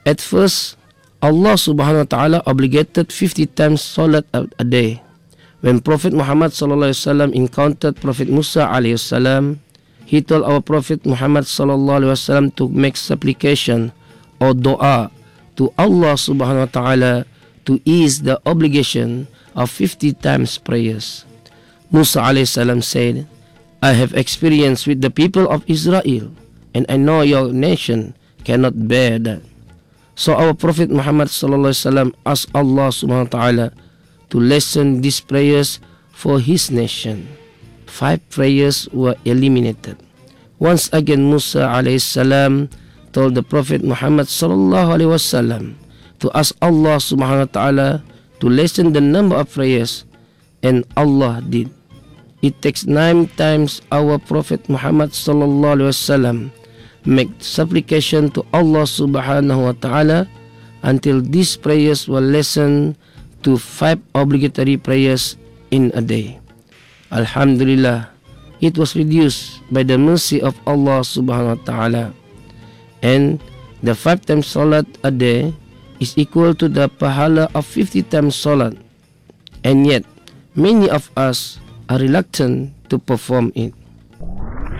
At first, Allah subhanahu wa ta'ala obligated 50 times salat a day. When Prophet Muhammad sallallahu alaihi wasallam encountered Prophet Musa alaihi salam, he told our Prophet Muhammad sallallahu alaihi wasallam to make supplication or dua to Allah subhanahu wa ta'ala to ease the obligation of 50 times prayers. Musa alayhi salam said, I have experience with the people of Israel, and I know your nation cannot bear that. So our Prophet Muhammad sallallahu alaihi wasallam asked Allah subhanahu wa ta'ala to lessen these prayers for his nation. 5 prayers were eliminated. Once again, Musa alayhi salam told the Prophet Muhammad sallallahu alaihi wasallam to ask Allah subhanahu wa ta'ala to lessen the number of prayers, and Allah did. It takes 9 times our Prophet Muhammad sallallahu alaihi wasallam make supplication to Allah subhanahu wa ta'ala until these prayers were lessened to 5 obligatory prayers in a day. Alhamdulillah, it was reduced by the mercy of Allah subhanahu wa ta'ala. And the 5 times salat a day is equal to the pahala of 50 times salat. And yet, many of us are reluctant to perform it.